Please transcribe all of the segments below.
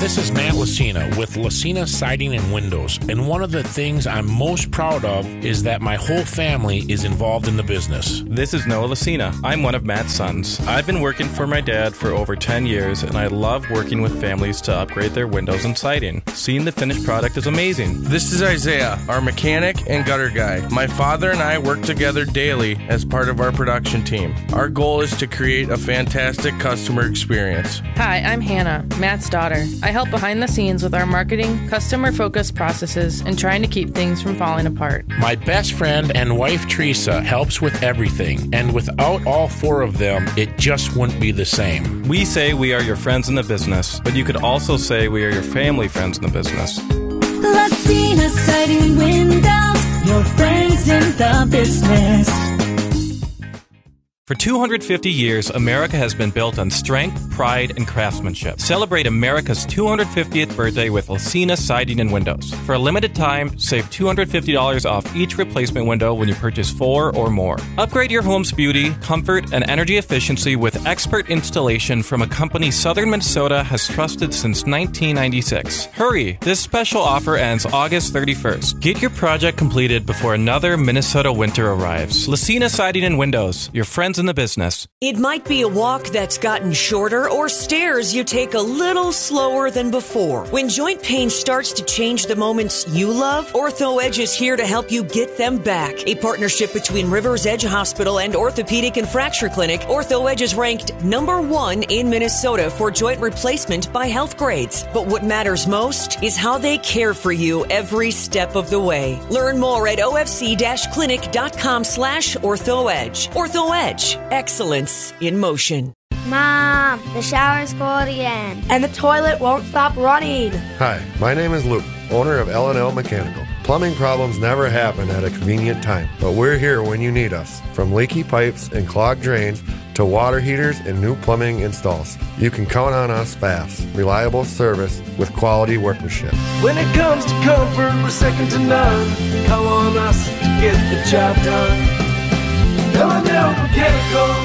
This is Matt Lucina with Lucina Siding and Windows, and one of the things I'm most proud of is that my whole family is involved in the business. This is Noah Lucina. I'm one of Matt's sons. I've been working for my dad for over 10 years, and I love working with families to upgrade their windows and siding. Seeing the finished product is amazing. This is Isaiah, our mechanic and gutter guy. My father and I work together daily as part of our production team. Our goal is to create a fantastic customer experience. Hi, I'm Hannah, Matt's daughter. I help behind the scenes with our marketing, customer-focused processes, and trying to keep things from falling apart. My best friend and wife, Teresa, helps with everything, and without all four of them, it just wouldn't be the same. We say we are your friends in the business, but you could also say we are your family friends in the business. Lucina Siding and Windows, your friends in the business. For 250 years, America has been built on strength, pride, and craftsmanship. Celebrate America's 250th birthday with Lucina Siding and Windows. For a limited time, save $250 off each replacement window when you purchase 4 or more. Upgrade your home's beauty, comfort, and energy efficiency with expert installation from a company Southern Minnesota has trusted since 1996. Hurry! This special offer ends August 31st. Get your project completed before another Minnesota winter arrives. Lucina Siding and Windows, your friends in the business. It might be a walk that's gotten shorter or stairs you take a little slower than before. When joint pain starts to change the moments you love, Ortho Edge is here to help you get them back. A partnership between Rivers Edge Hospital and Orthopedic and Fracture Clinic, Ortho Edge is ranked number 1 in Minnesota for joint replacement by Health Grades. But what matters most is how they care for you every step of the way. Learn more at ofc-clinic.com/OrthoEdge. Ortho Edge. Excellence in motion. Mom, the shower's full again. And the toilet won't stop running. Hi, my name is Luke, owner of L&L Mechanical. Plumbing problems never happen at a convenient time, but we're here when you need us. From leaky pipes and clogged drains to water heaters and new plumbing installs. You can count on us fast, reliable service with quality workmanship. When it comes to comfort, we're second to none. Call on us to get the job done. L&L Mechanical.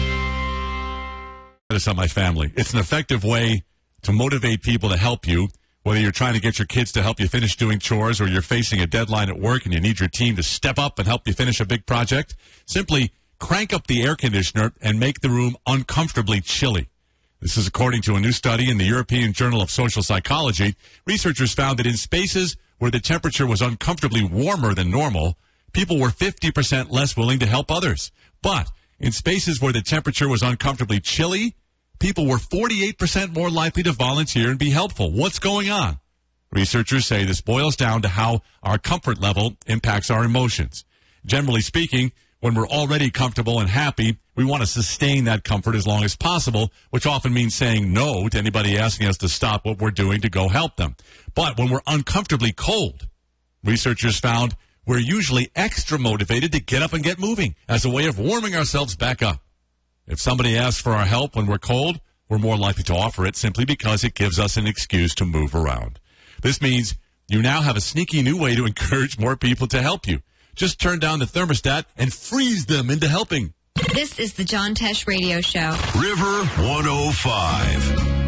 It's on my family. It's an effective way to motivate people to help you, whether you're trying to get your kids to help you finish doing chores or you're facing a deadline at work and you need your team to step up and help you finish a big project. Simply crank up the air conditioner and make the room uncomfortably chilly. This is according to a new study in the European Journal of Social Psychology. Researchers found that in spaces where the temperature was uncomfortably warmer than normal, people were 50% less willing to help others. But in spaces where the temperature was uncomfortably chilly, people were 48% more likely to volunteer and be helpful. What's going on? Researchers say this boils down to how our comfort level impacts our emotions. Generally speaking, when we're already comfortable and happy, we want to sustain that comfort as long as possible, which often means saying no to anybody asking us to stop what we're doing to go help them. But when we're uncomfortably cold, researchers found we're usually extra motivated to get up and get moving as a way of warming ourselves back up. If somebody asks for our help when we're cold, we're more likely to offer it simply because it gives us an excuse to move around. This means you now have a sneaky new way to encourage more people to help you. Just turn down the thermostat and freeze them into helping. This is the John Tesh Radio Show. River 105.